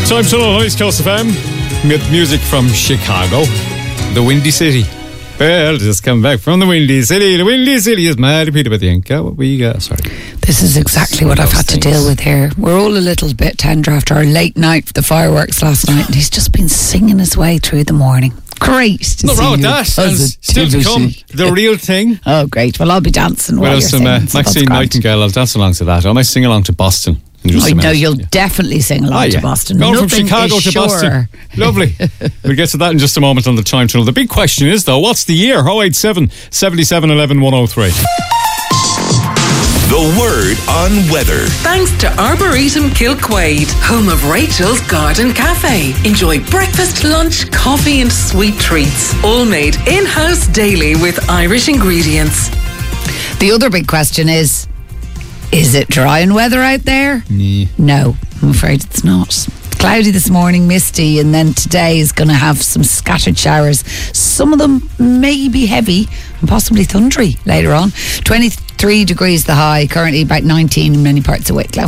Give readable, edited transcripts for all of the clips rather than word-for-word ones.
Time Tunnel, East Coast FM, with music from Chicago, the Windy City. Well, just come back from the Windy City. The Windy City is mad. Peter Batienka, what we got? Sorry. This is exactly what I've had to deal with here. We're all a little bit tender after our late night for the fireworks last night, and he's just been singing his way through the morning. Great to no see wrong with you. that. And still to come, the real thing. Oh, great. Well, I'll be dancing while you're singing. Maxine Nightingale, I'll dance along to that. I might sing along to Boston. I know you'll definitely sing along to Boston. Going from Chicago to Boston. Lovely. We'll get to that in just a moment on the Time Tunnel. The big question is, though, what's the year? 087 77 11 103. The word on weather. Thanks to Arboretum Kilquade, home of Rachel's Garden Cafe. Enjoy breakfast, lunch, coffee and sweet treats. All made in-house daily with Irish ingredients. The other big question is it drying weather out there? No, I'm afraid it's not. It's cloudy this morning, misty, and then today is going to have some scattered showers. Some of them may be heavy and possibly thundery later on. 23 degrees the high, currently about 19 in many parts of Wicklow.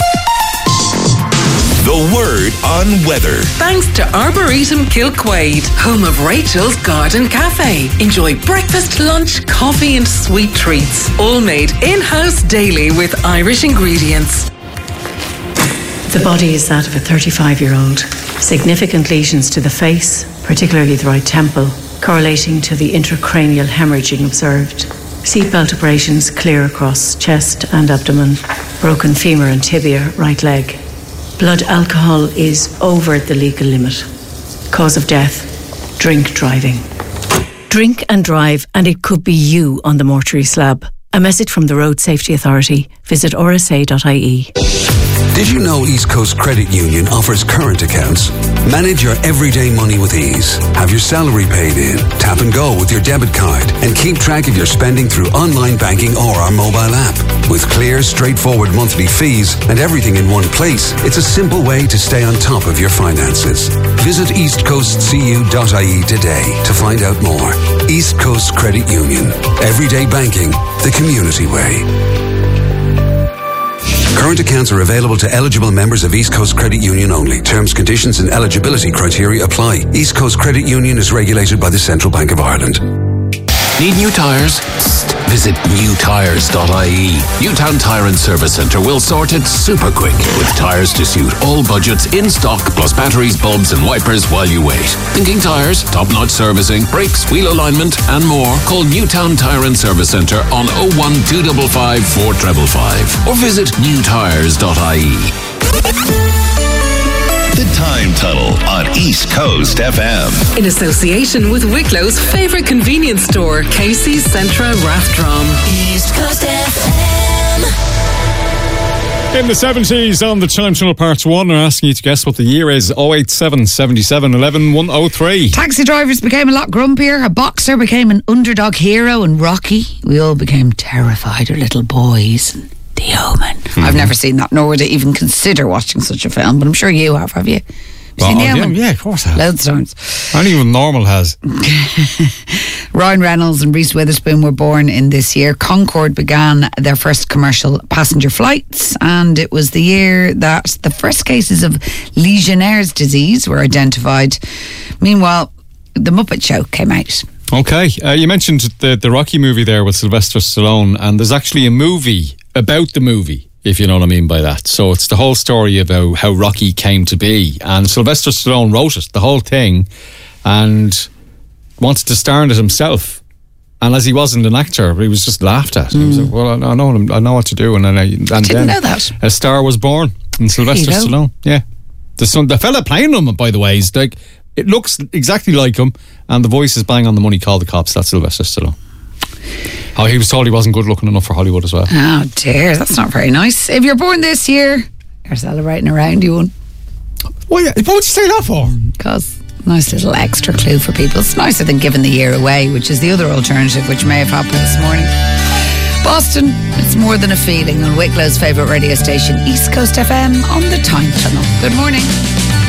The word on weather. Thanks to Arboretum Kilquade, home of Rachel's Garden Cafe. Enjoy breakfast, lunch, coffee and sweet treats. All made in-house daily with Irish ingredients. The body is that of a 35-year-old. Significant lesions to the face, particularly the right temple, correlating to the intracranial hemorrhaging observed. Seatbelt abrasions clear across chest and abdomen. Broken femur and tibia, right leg. Blood alcohol is over the legal limit. Cause of death, drink driving. Drink and drive, and it could be you on the mortuary slab. A message from the Road Safety Authority. Visit rsa.ie. Did you know East Coast Credit Union offers current accounts? Manage your everyday money with ease. Have your salary paid in, tap and go with your debit card, and keep track of your spending through online banking or our mobile app. With clear, straightforward monthly fees and everything in one place, it's a simple way to stay on top of your finances. Visit eastcoastcu.ie today to find out more. East Coast Credit Union. Everyday banking, the community way. Current accounts are available to eligible members of East Coast Credit Union only. Terms, conditions and eligibility criteria apply. East Coast Credit Union is regulated by the Central Bank of Ireland. Need new tyres? Visit newtyres.ie. Newtown Tyre and Service Centre will sort it super quick with tyres to suit all budgets in stock, plus batteries, bulbs and wipers while you wait. Thinking tyres, top-notch servicing, brakes, wheel alignment and more? Call Newtown Tyre and Service Centre on 01255 4555 or visit newtyres.ie. The Time Tunnel on East Coast FM. In association with Wicklow's favourite convenience store, Casey's Centra Rathdrum. East Coast FM. In the 70s on the Time Tunnel Parts 1, we're asking you to guess what the year is. 087 77 11 103. Taxi drivers became a lot grumpier. A boxer became an underdog hero, and Rocky, we all became terrified of little boys. And The Omen. I've never seen that, nor would I even consider watching such a film, but I'm sure you have you? Seen The Omen? Yeah, of course I have. Loads of times. And even Normal has. Ryan Reynolds and Reese Witherspoon were born in this year. Concorde began their first commercial passenger flights, and it was the year that the first cases of Legionnaire's disease were identified. Meanwhile, The Muppet Show came out. Okay, you mentioned the Rocky movie there with Sylvester Stallone, and there's actually a movie about the movie, if you know what I mean by that. So it's the whole story about how Rocky came to be, and Sylvester Stallone wrote it, the whole thing, and wanted to star in it himself. And as he wasn't an actor, he was just laughed at. He was like, well, I know what to do. And didn't know that. A star was born in Sylvester Stallone. Yeah. The fella playing him, by the way, is like, it looks exactly like him, and the voice is bang on the money. Call the cops. That's Sylvester Stallone. Oh, he was told he wasn't good looking enough for Hollywood as well. Oh dear, that's not very nice. If you're born this year, you're celebrating around you one. What would you say that for? Because nice little extra clue for people. It's nicer than giving the year away, which is the other alternative, which may have happened this morning. Boston, it's more than a feeling on Wicklow's favourite radio station, East Coast FM, on the Time Tunnel. Good morning.